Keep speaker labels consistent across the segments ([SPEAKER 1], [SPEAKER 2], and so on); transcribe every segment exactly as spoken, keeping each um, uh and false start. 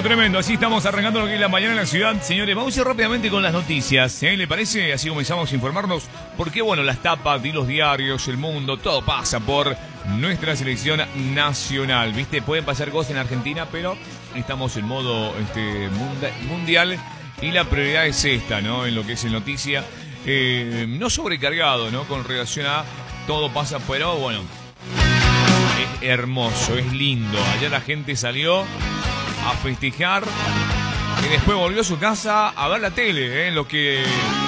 [SPEAKER 1] tremendo. Así estamos arrancando lo que es la mañana en la ciudad. Señores, vamos a ir rápidamente con las noticias. ¿eh? ¿Le parece? Así comenzamos a informarnos. Porque, bueno, las tapas de los diarios, el mundo, todo pasa por nuestra selección nacional. ¿Viste? Pueden pasar cosas en Argentina, pero estamos en modo este, mundial. Y la prioridad es esta, ¿no? En lo que es en noticia. Eh, no sobrecargado, ¿no? Con relación a todo pasa, pero bueno. Es hermoso, es lindo. Ayer la gente salió a festejar y después volvió a su casa a ver la tele, ¿eh? Lo que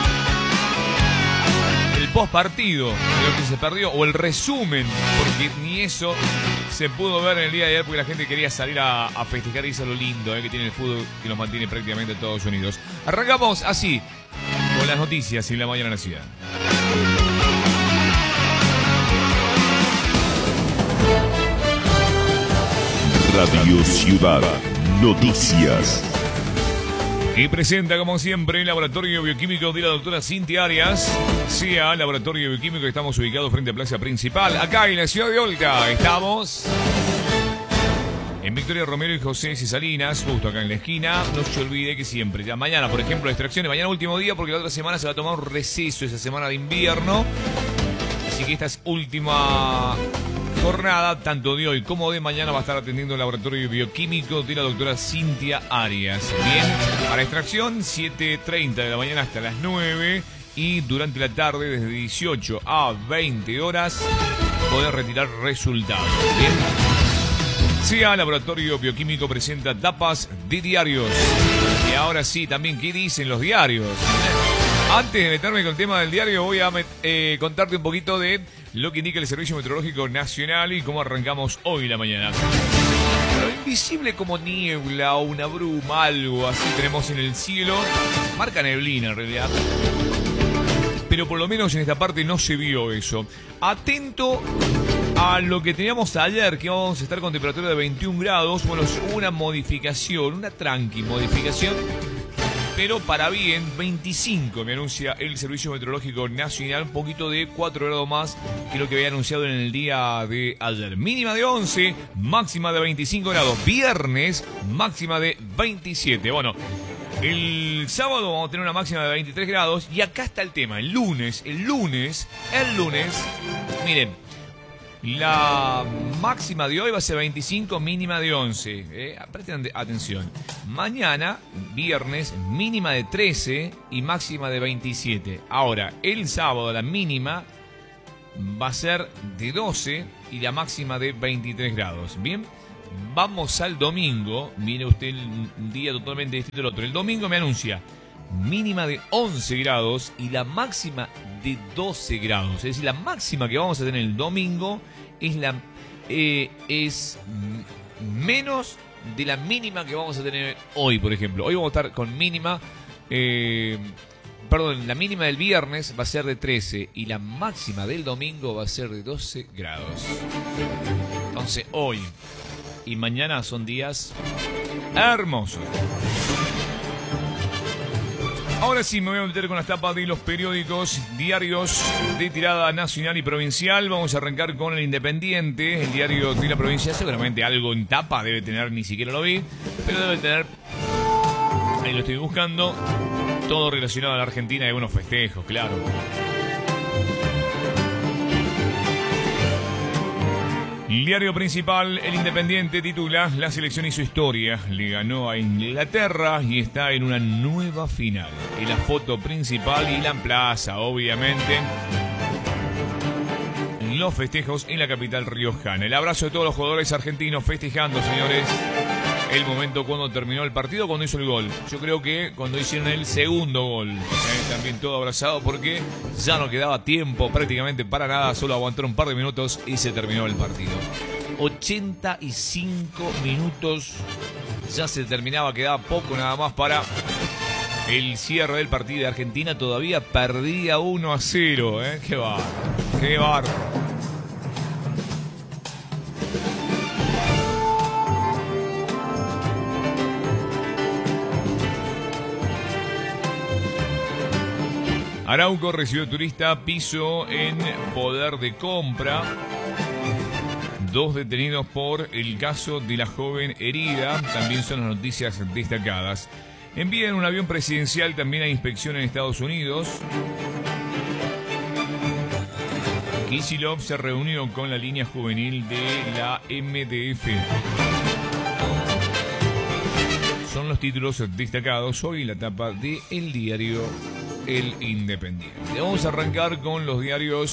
[SPEAKER 1] el post partido, lo que se perdió, o el resumen, porque ni eso se pudo ver en el día de ayer porque la gente quería salir a, a festejar, y eso es lo lindo, ¿eh? Que tiene el fútbol, que nos mantiene prácticamente todos unidos. Arrancamos así con las noticias en la mañana en la ciudad.
[SPEAKER 2] Radio Ciudad Noticias.
[SPEAKER 1] Y presenta, como siempre, el Laboratorio Bioquímico de la doctora Cintia Arias. C I A, Laboratorio Bioquímico. Estamos ubicados frente a Plaza Principal, acá en la ciudad de Olca. Estamos en Victoria Romero y José Salinas, justo acá en la esquina. No se olvide que siempre, ya mañana, por ejemplo, extracciones. Mañana último día, porque la otra semana se va a tomar un receso, esa semana de invierno. Así que esta es última jornada, tanto de hoy como de mañana, va a estar atendiendo el Laboratorio Bioquímico de la doctora Cintia Arias. Bien, para extracción, siete treinta de la mañana hasta las nueve, y durante la tarde, desde dieciocho a veinte horas, poder retirar resultados. Bien. C I A, Laboratorio Bioquímico, presenta tapas de diarios. Y ahora sí, también, ¿qué dicen los diarios? Antes de meterme con el tema del diario, voy a eh, contarte un poquito de lo que indica el Servicio Meteorológico Nacional y cómo arrancamos hoy la mañana. Lo invisible como niebla o una bruma, algo así tenemos en el cielo. Marca neblina en realidad. Pero por lo menos en esta parte no se vio eso. Atento a lo que teníamos ayer, que vamos a estar con temperatura de veintiún grados. Bueno, es una modificación, una tranqui modificación. Pero para bien, veinticinco me anuncia el Servicio Meteorológico Nacional, un poquito de cuatro grados más que lo que había anunciado en el día de ayer. Mínima de once, máxima de veinticinco grados. Viernes, máxima de veintisiete. Bueno, el sábado vamos a tener una máxima de veintitrés grados. Y acá está el tema, el lunes, el lunes, el lunes, miren. La máxima de hoy va a ser veinticinco, mínima de once. Eh, presten atención. Mañana, viernes, mínima de trece y máxima de veintisiete. Ahora, el sábado la mínima va a ser de doce y la máxima de veintitrés grados. Bien, vamos al domingo. Mire usted, un día totalmente distinto al otro. El domingo me anuncia mínima de once grados y la máxima de doce grados. Es decir, la máxima que vamos a tener el domingo es la eh, es menos de la mínima que vamos a tener hoy, por ejemplo. Hoy vamos a estar con mínima, eh, perdón, la mínima del viernes va a ser de trece y la máxima del domingo va a ser de doce grados. Entonces hoy y mañana son días hermosos. Ahora sí, me voy a meter con las tapas de los periódicos, diarios de tirada nacional y provincial. Vamos a arrancar con el Independiente, el diario de la provincia. Seguramente algo en tapa debe tener, ni siquiera lo vi, pero debe tener, ahí lo estoy buscando, todo relacionado a la Argentina y algunos festejos, claro. El diario principal, el Independiente, titula: la selección hizo historia, le ganó a Inglaterra y está en una nueva final. Y la foto principal y la plaza, obviamente, los festejos en la capital riojana. El abrazo de todos los jugadores argentinos festejando, señores, el momento cuando terminó el partido, cuando hizo el gol. Yo creo que cuando hicieron el segundo gol, eh, también todo abrazado, porque ya no quedaba tiempo prácticamente para nada, solo aguantaron un par de minutos y se terminó el partido. ochenta y cinco minutos, ya se terminaba, quedaba poco nada más para el cierre del partido de Argentina. Todavía perdía uno a cero, ¿eh? Qué bar, qué bar. Arauco recibió turista, piso en poder de compra. Dos detenidos por el caso de la joven herida. También son las noticias destacadas. Envían un avión presidencial también a inspección en Estados Unidos. Kicillof se reunió con la línea juvenil de la M D F. Son los títulos destacados hoy en la tapa de el diario El Independiente. Vamos a arrancar con los diarios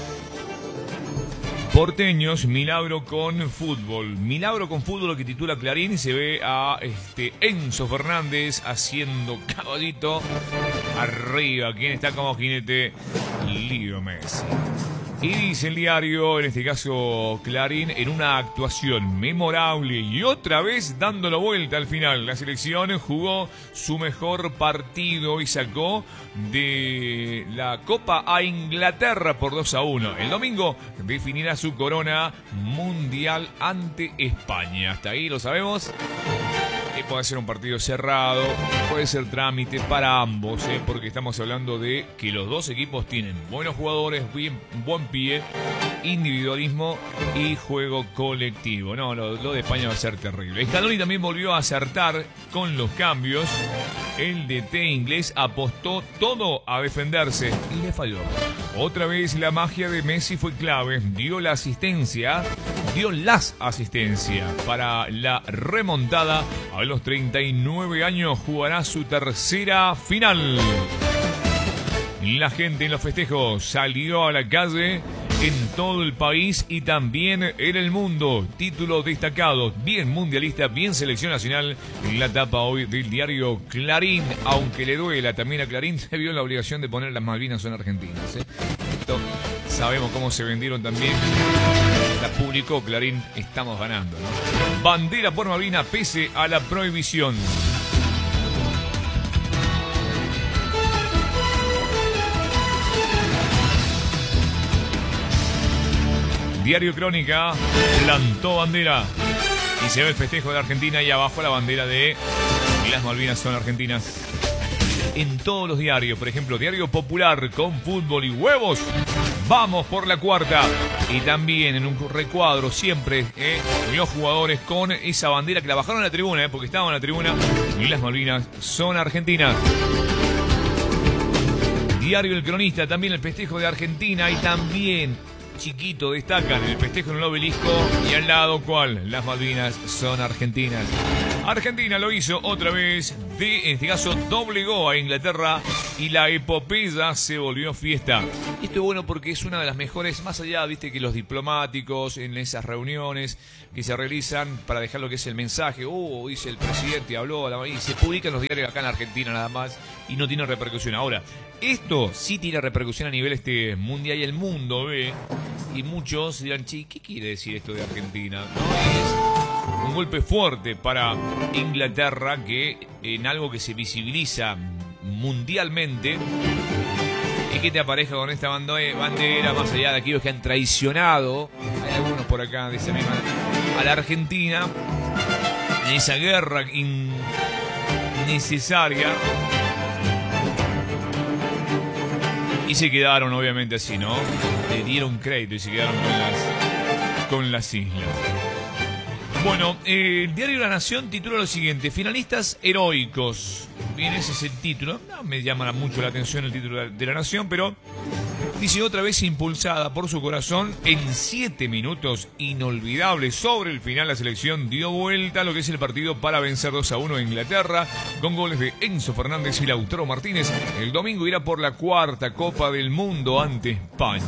[SPEAKER 1] porteños. Milagro con fútbol. Milagro con fútbol, lo que titula Clarín. Se ve a este Enzo Fernández haciendo caballito arriba. ¿Quién está como jinete? Leo Messi. Y dice el diario, en este caso Clarín, en una actuación memorable y otra vez dándolo vuelta al final. La selección jugó su mejor partido y sacó de la Copa a Inglaterra por dos a uno. El domingo definirá su corona mundial ante España. Hasta ahí lo sabemos. Que puede ser un partido cerrado, puede ser trámite para ambos, ¿eh? Porque estamos hablando de que los dos equipos tienen buenos jugadores, bien, buen pie, individualismo y juego colectivo. No, lo, lo de España va a ser terrible. Scaloni también volvió a acertar con los cambios. El D T inglés apostó todo a defenderse y le falló. Otra vez la magia de Messi fue clave. Dio la asistencia, dio las asistencias para la remontada. A los treinta y nueve años jugará su tercera final. La gente en los festejos salió a la calle en todo el país y también en el mundo. Título destacado, bien mundialista, bien selección nacional. En la tapa hoy del diario Clarín, aunque le duela también a Clarín, se vio la obligación de poner las Malvinas son argentinas, ¿eh? Esto sabemos cómo se vendieron también. La publicó Clarín, estamos ganando, ¿no? Bandera por Malvinas pese a la prohibición. Diario Crónica plantó bandera y se ve el festejo de Argentina y abajo la bandera de las Malvinas son argentinas. En todos los diarios, por ejemplo, Diario Popular con fútbol y huevos, vamos por la cuarta. Y también en un recuadro siempre eh, los jugadores con esa bandera que la bajaron a la tribuna, eh, porque estaban en la tribuna, y las Malvinas son argentinas. Diario El Cronista, también el festejo de Argentina y también chiquito destacan el festejo en el obelisco y al lado, ¿cuál? Las Malvinas son argentinas. Argentina lo hizo otra vez, de, en este caso doblegó a Inglaterra y la epopeya se volvió fiesta. Esto es bueno porque es una de las mejores, más allá, viste, que los diplomáticos en esas reuniones que se realizan para dejar lo que es el mensaje. Oh, dice el presidente, habló, y se publican los diarios acá en Argentina nada más y no tiene repercusión. Ahora, esto sí tiene repercusión a nivel este mundial y el mundo ve. Y muchos dirán, che, ¿qué quiere decir esto de Argentina? No, es un golpe fuerte para Inglaterra, que en algo que se visibiliza mundialmente y que te aparezca con esta bandera, más allá de aquellos que han traicionado, hay algunos por acá de esa misma, a la Argentina en esa guerra innecesaria. Y se quedaron obviamente así, ¿no? Le dieron crédito y se quedaron con las, con las islas. Bueno, eh, el diario La Nación titula lo siguiente: finalistas heroicos. Bien, ese es el título. No me llama mucho la atención el título de La Nación, pero dice otra vez impulsada por su corazón en siete minutos inolvidables sobre el final. La selección dio vuelta a lo que es el partido para vencer dos a uno a Inglaterra con goles de Enzo Fernández y Lautaro Martínez. El domingo irá por la cuarta Copa del Mundo ante España.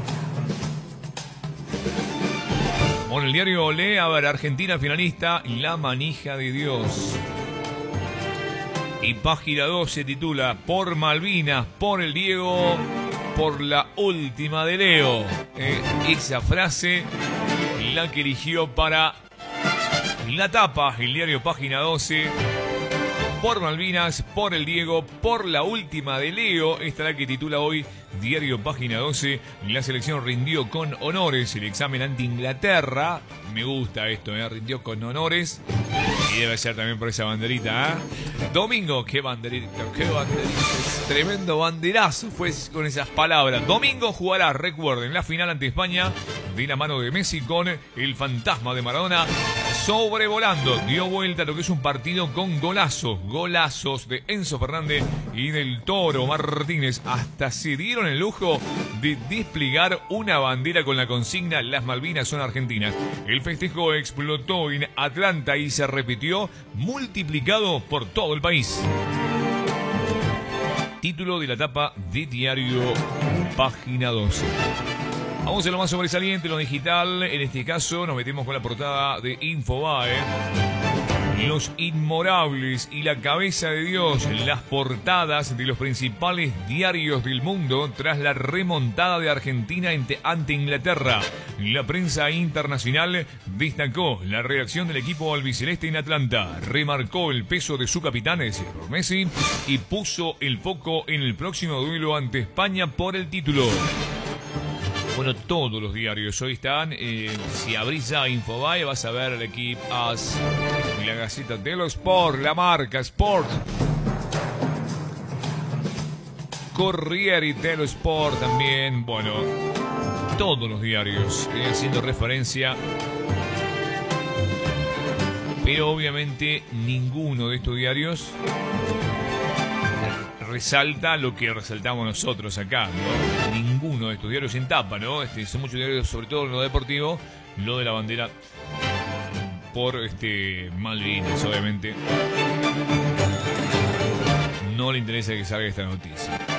[SPEAKER 1] Bueno, el diario Olé, a ver, Argentina finalista, la manija de Dios. Y página dos se titula por Malvinas, por el Diego, por la última de Leo. Eh, esa frase la que eligió para la tapa el diario Página doce. Por Malvinas, por el Diego, por la última de Leo. Esta es la que titula hoy diario Página doce. La selección rindió con honores el examen ante Inglaterra. Me gusta esto, ¿eh? Rindió con honores. Y debe ser también por esa banderita, ¿eh? Domingo, qué banderita, qué banderita. Tremendo banderazo fue con esas palabras. Domingo jugará, recuerden, la final ante España de la mano de Messi con el fantasma de Maradona sobrevolando. Dio vuelta a lo que es un partido con golazos, golazos de Enzo Fernández y del Toro Martínez. Hasta se dieron el lujo de desplegar una bandera con la consigna "Las Malvinas son argentinas". El festejo explotó en Atlanta y se repitió multiplicado por todo el país. Título de la tapa de Diario Página doce. Vamos a lo más sobresaliente, lo digital. En este caso nos metemos con la portada de Infobae. Los Inmorables y la Cabeza de Dios, las portadas de los principales diarios del mundo tras la remontada de Argentina ante Inglaterra. La prensa internacional destacó la reacción del equipo albiceleste en Atlanta, remarcó el peso de su capitán, es decir, Messi, y puso el foco en el próximo duelo ante España por el título. Bueno, todos los diarios hoy están. Eh, si abrís ya Infobae vas a ver el equipo As, la Gaceta dello Sport, la Marca Sport, Corriere dello Sport también. Bueno, todos los diarios eh, haciendo referencia. Pero obviamente ninguno de estos diarios resalta lo que resaltamos nosotros acá, ¿no? Ninguno de estos diarios en tapa, ¿no? Este, son muchos diarios, sobre todo en lo deportivo, lo de la bandera por este Malvinas, obviamente. No le interesa que salga esta noticia.